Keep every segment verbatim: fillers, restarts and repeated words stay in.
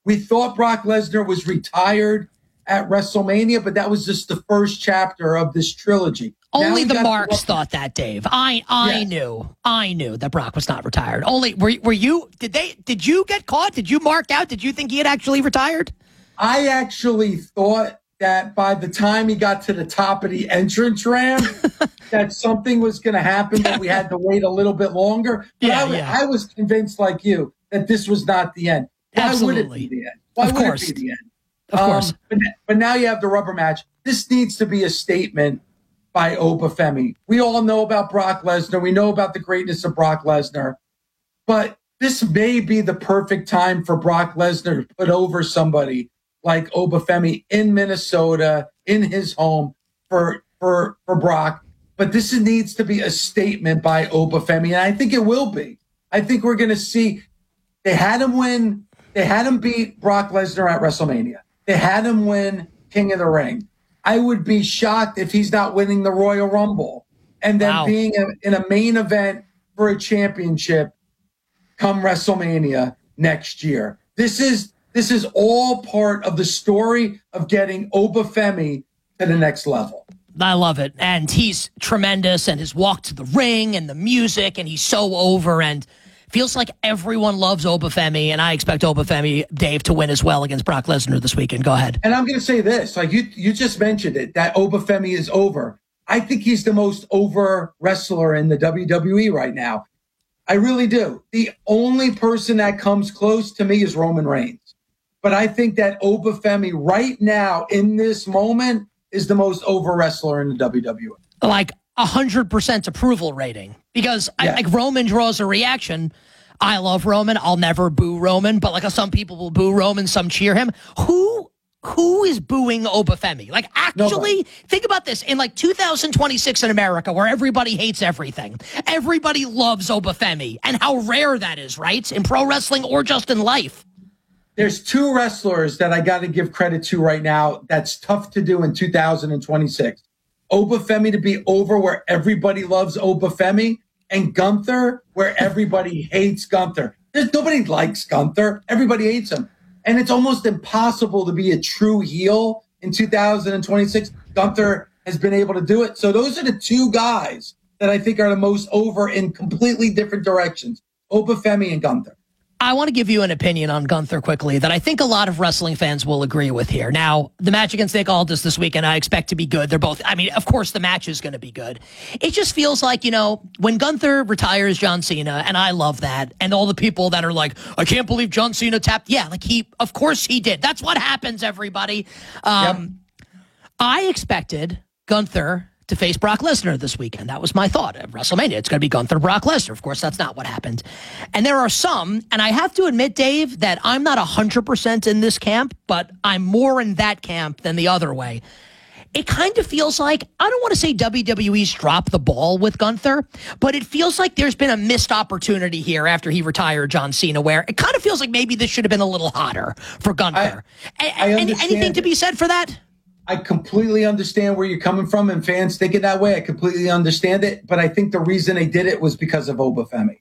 We thought Brock Lesnar was retired at WrestleMania, but that was just the first chapter of this trilogy. Only the marks thought that, Dave. I I yes. knew. I knew that Brock was not retired. Only were were you did they did you get caught? Did you mark out? Did you think he had actually retired? I actually thought that by the time he got to the top of the entrance ramp, that something was going to happen, that we had to wait a little bit longer. But yeah, I, yeah. I was convinced, like you, that this was not the end. Why Absolutely. would it be the end? Why of would course. it be the end? Of um, course. But, but now you have the rubber match. This needs to be a statement by Obafemi. We all know about Brock Lesnar. We know about the greatness of Brock Lesnar. But this may be the perfect time for Brock Lesnar to put over somebody like Obafemi in Minnesota, in his home for for for Brock. But this needs to be a statement by Obafemi, and I think it will be. I think we're going to see. They had him win. They had him beat Brock Lesnar at WrestleMania. They had him win King of the Ring. I would be shocked if he's not winning the Royal Rumble and then wow. being a, in a main event for a championship come WrestleMania next year. This is this is all part of the story of getting Obafemi to the next level. I love it. And he's tremendous, and his walk to the ring and the music, and he's so over, and feels like everyone loves Obafemi, and I expect Obafemi, Dave, to win as well against Brock Lesnar this weekend. Go ahead. And I'm going to say this, like you you just mentioned it, that Obafemi is over. I think he's the most over wrestler in the W W E right now. I really do. The only person that comes close to me is Roman Reigns. But I think that Obafemi right now in this moment is the most over wrestler in the W W E. Like one hundred percent approval rating. Because yeah. I, like Roman draws a reaction. I love Roman. I'll never boo Roman. But like some people will boo Roman, some cheer him. Who who is booing Obafemi? Like actually, Nobody. Think about this. In like two thousand twenty-six in America, where everybody hates everything, everybody loves Obafemi. And how rare that is, right? In pro wrestling or just in life. There's two wrestlers that I got to give credit to right now. That's tough to do in two thousand twenty-six. Obafemi to be over where everybody loves Obafemi, and Gunther where everybody hates Gunther. There's nobody likes Gunther. Everybody hates him. And it's almost impossible to be a true heel in two thousand twenty-six. Gunther has been able to do it. So those are the two guys that I think are the most over in completely different directions. Obafemi and Gunther. I want to give you an opinion on Gunther quickly that I think a lot of wrestling fans will agree with here. Now, the match against Nick Aldis this weekend, I expect to be good. They're both, I mean, of course, the match is going to be good. It just feels like, you know, when Gunther retires John Cena, and I love that, and all the people that are like, I can't believe John Cena tapped. Yeah, like he, of course he did. That's what happens, everybody. Um, yep. I expected Gunther to face Brock Lesnar this weekend. That was my thought at WrestleMania. It's going to be Gunther, Brock Lesnar. Of course, that's not what happened. And there are some, and I have to admit, Dave, that I'm not one hundred percent in this camp, but I'm more in that camp than the other way. It kind of feels like, I don't want to say W W E's dropped the ball with Gunther, but it feels like there's been a missed opportunity here after he retired John Cena, where it kind of feels like maybe this should have been a little hotter for Gunther. I, I Any, anything to be said for that? I completely understand where you're coming from, and fans think it that way. I completely understand it, but I think the reason they did it was because of Obafemi.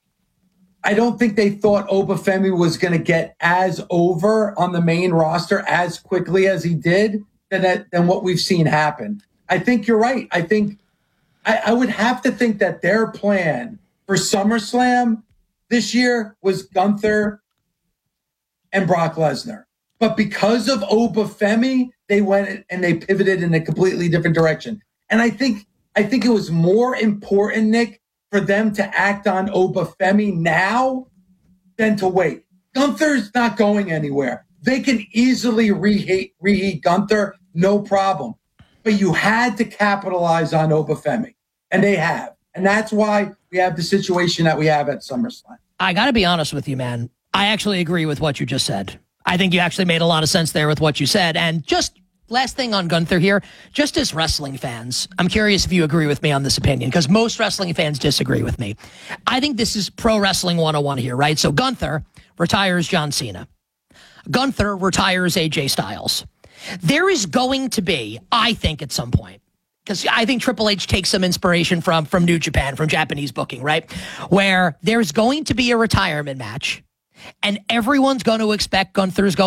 I don't think they thought Obafemi was going to get as over on the main roster as quickly as he did than, that, than what we've seen happen. I think you're right. I think I, I would have to think that their plan for SummerSlam this year was Gunther and Brock Lesnar. But because of Obafemi, they went and they pivoted in a completely different direction. And I think I think it was more important, Nick, for them to act on Obafemi now than to wait. Gunther's not going anywhere. They can easily reheat, reheat Gunther, no problem. But you had to capitalize on Obafemi, and they have. And that's why we have the situation that we have at SummerSlam. I got to be honest with you, man. I actually agree with what you just said. I think you actually made a lot of sense there with what you said. And just last thing on Gunther here, just as wrestling fans, I'm curious if you agree with me on this opinion, because most wrestling fans disagree with me. I think this is pro wrestling one oh one here, right? So Gunther retires John Cena. Gunther retires A J Styles. There is going to be, I think at some point, because I think Triple H takes some inspiration from, from New Japan, from Japanese booking, right? Where there's going to be a retirement match, and everyone's going to expect Gunther's going